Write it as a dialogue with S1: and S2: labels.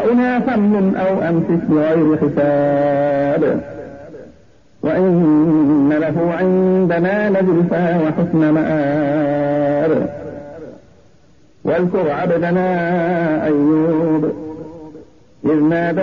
S1: عطاؤنا فمن أو أمسك بغير حساب وإن له عندنا لزلفى وحسن مآب واذكر عبدنا أيوب إذ نادى